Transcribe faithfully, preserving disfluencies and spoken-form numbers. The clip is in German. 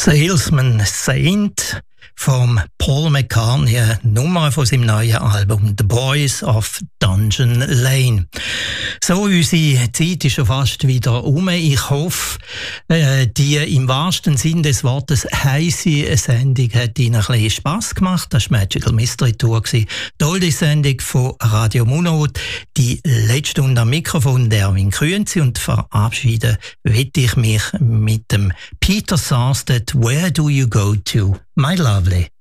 Salesman Saint vom Paul McCartney, eine Nummer von seinem neuen Album «The Boys of Dungeon Lane». So, unsere Zeit ist schon fast wieder um. Ich hoffe, äh, die im wahrsten Sinn des Wortes heisse Sendung hat Ihnen ein bisschen Spass gemacht. Das war Magical Mystery Tour. Tolle Sendung von Radio Munot. Die letzte Stunde am Mikrofon der Erwin Grünzi, und verabschieden will ich mich mit dem Peter Sarstedt «Where do you go to, my lovely?»